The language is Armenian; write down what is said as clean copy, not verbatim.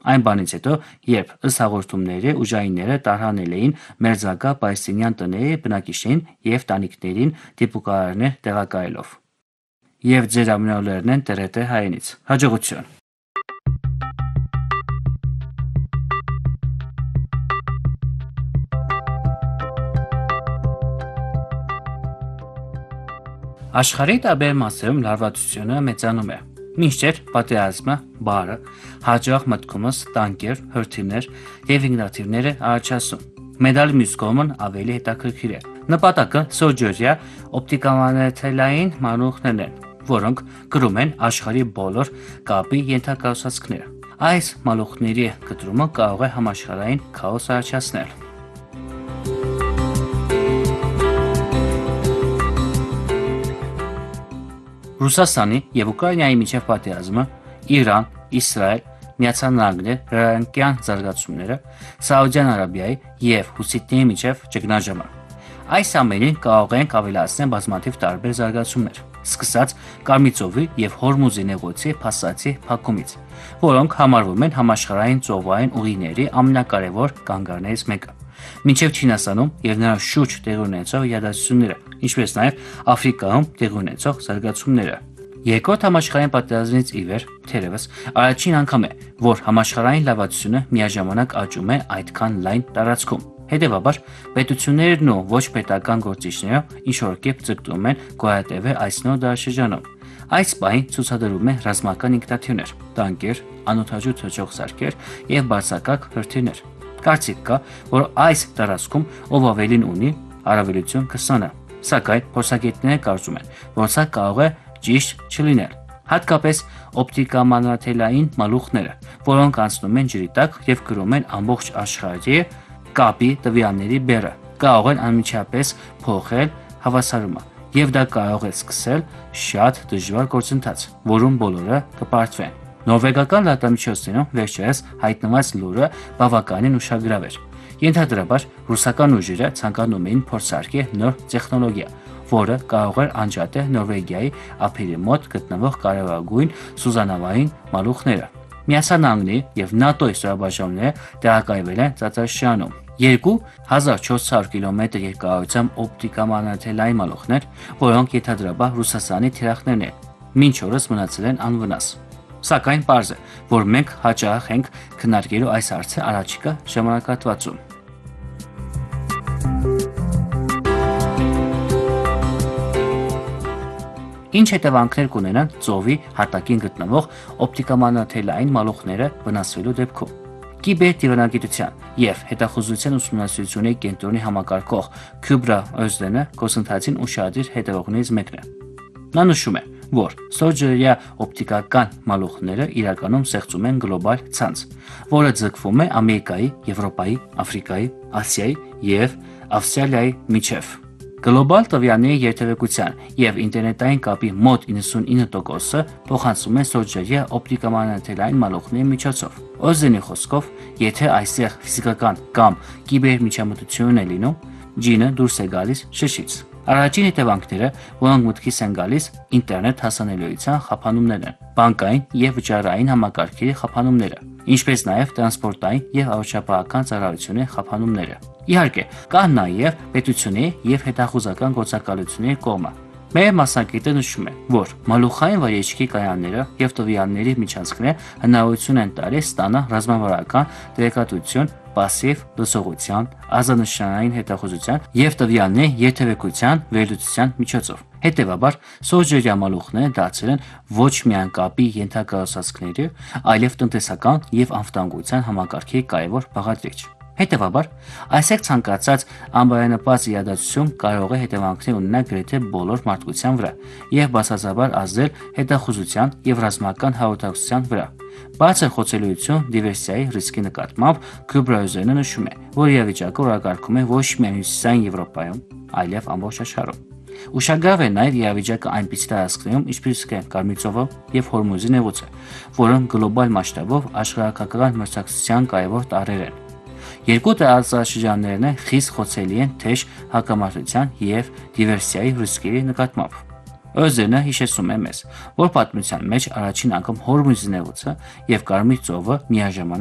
Այն բանից հետո, երբ ըստ հաղորդումների ուժայինները տարհանել էին մերձակա պալեստինյան տների բնակիչներին և տանիքներին դիպուկահարներ տեղակայելով։ Եվ ձեր ամենօրերն են ՏՌՏ հայերենից։ Հաջողություն։ Աշխարհի տարբեր մասերում լարվածությունը մեծանում է։ Մինչդեռ պատերազմը, բարը, հաջող մտքումս, տանկեր, հրթիռներ և ինքնաթիռներ է առաջացնում։ Մեդալի մյուս կողմն ավելի հետաքրքիր է։ Նպատակը սորջօրյա օպտիկամանրաթելային մանրուքներն են, որոնք կրում են աշխարհի բոլոր կապի ենթակառուցվածքները։ Այս մալուխների կտրումը կարող է համաշխարհային քաոս առաջացնել։ Ռուսաստանի և Ուկրաինայի միջև պատերազմը, Իրան, Իսրայել, Միացյալ Նահանգներ, հրեական զարգացումները, Սաուդյան Արաբիայի և հուսիթների միջև ճգնաժամը։ Այս ամենին կարող ենք ավելացնել բազմաթիվ տարբեր զարգացումներ, սկսած Կարմիր ծովի և Հորմուզի նեղուցի փաստացի փակումից, որոնք համարվում են համաշխարհային ծովային ուղիների ամենակարևոր կանգառներից մեկը, մինչև Չինաստանում և նրա շուրջ տեղի ունեցող իրադարձությունները, ինչպես նաև Աֆրիկայում տեղի ունեցող զարգացումները։ Երկրորդ համաշխարհային պատերազմից ի վեր, թերևս, առաջին անգամ է, որ համաշխարհային լարվածությունը միաժամանակ աճում է այդքան լայն տարածքում։ Հետևաբար, պետություններն ու ոչ պետական գործիչները ինչ-որ կերպ ձգտում են գոյատևել այս նոր դարաշրջանում։ Այս պահին ցուցադրվում է ռազմական ինքնաթիռներ, տանկեր, անօդաչու թռչող սարքեր և բարձրակարգ հրթիռներ։ Կարծիք կա, որ այս տարածքում ով ավելին ունի, առավելություն կստանա, սակայն փորձագետները կարծում են, որ սա կարող է ճիշտ չլինել։ Հատկապես օպտիկամանրաթելային մալուխները, որոնք անցնում են ջրի տակ և կրում են ամբողջ աշխարհի կապի տվյալների բեռը, կարող են անմիջապես փոխել հավասարումը, և դա կարող է սկսել շատ դժվար գործընթաց, որում բոլորը կպարտվեն։ Նորվեգական լրատվամիջոցներում վերջերս հայտնված լուրը բավականին ուշագրավ էր։ Ենթադրաբար, ռուսական ուժերը ցանկանում էին փորձարկել նոր տեխնոլոգիա, որը կարող էր անջատել Նորվեգիայի ափերի մոտ գտնվող կարևորագույն սուզանավային մալուխները։ Միացյալ Նահանգների և ՆԱՏՕ-ի ստորաբաժանումները տեղակայվել են տարածաշրջանում։ 2400 կիլոմետր երկարությամբ օպտիկամանրաթելային մալուխներ, որոնք ենթադրաբար Ռուսաստանի թիրախներն են, մինչ օրս մնացել են անվնաս։ Սակայն պարզ է, որ մենք հաճախ ենք քննարկելու այս հարցը առաջիկա ժամանակահատվածում։ Ինչ հետևանքներ կունենան ծովի հատակին գտնվող օպտիկամանրաթելային մալուխները վնասվելու դեպքում։ Կիբերդիվանագիտության և հետախուզության ուսումնասիրությունների կենտրոնի համակարգող Քյուբրա Օզդենը գործընթացին ուշադիր հետևողներից մեկն է։ Նա նշում է, որ սորջօրյա օպտիկական մալուխները իրականում ստեղծում են գլոբալ ցանց, որը ձգվում է Ամերիկայի, Եվրոպայի, Աֆրիկայի, Ասիայի և Ավստրալիայի միջև։ Գլոբալ տվյալների երթևեկության և ինտերնետային կապի մոտ 99%-ը փոխանցվում է սորջօրյա օպտիկամանրաթելային մալուխների միջոցով։ Օզդենի խոսքով, եթե այստեղ ֆիզիկական կամ կիբերմիջամտություն է լինում, ջինը դուրս է գալիս շշից։ Առաջին հետևանքները, որոնք մտքիս են գալիս, ինտերնետ հասանելիության խափանումներն են, բանկային և վճարային համակարգերի խափանումները, ինչպես նաև տրանսպորտային և առողջապահական ծառայությունների խափանումները։ Իհարկե, կա նաև պետությունների և հետախուզական գործակալությունների կողմը։ Մեր մասնագետը նշում է, որ մալուխային վայրէջքի կայանները և տվյալների միջանցքները հնարավորություն են տալիս ստանալ ռազմավարական տեղեկատվություն պասիվ լսողության, ազդանշանային հետախուզության և տվյալների երթևեկության վերլուծության միջոցով։ Հետևաբար, սորջօրյա մալուխները դարձել են ոչ միայն կապի ենթակառուցվածքների, այլև տնտեսական և անվտանգության համակարգերի կարևոր բաղադրիչ։ Հետևաբար, այսեք ցանկացած անբարենպաստ իրադարձություն կարող է հետևանքներ ունենալ գրեթե բոլոր մարդկության վրա և բացասաբար ազդել հետախուզության և ռազմական հաղորդակցության վրա։ Բարձր խոցելիություն դիվերսիայի ռիսկի նկատմամբ Քյուբրա Օզդենը նշում է, որ իրավիճակը օրակարգում է ոչ միայն Հյուսիսային Եվրոպայում, այլև ամբողջ աշխարհում։ Ուշագրավ է նաև իրավիճակը այնպիսի տարածքներում, ինչպիսիք են Կարմիր ծովը և Հորմուզի նեղուցը, որոնք գլոբալ մասշտաբով աշխարհաքաղաքական մրցակցության կարևոր տարրեր են։ Երկու տարածաշրջաններն խիստ խոցելի են թեժ հակամարտության և դիվերսիայի ռիսկերի նկատմամբ։ Օզդենը հիշեցնում է մեզ, որ պատմության մեջ առաջին անգամ Հորմուզի նեղուցը և Կարմիր ծովը միաժամանակ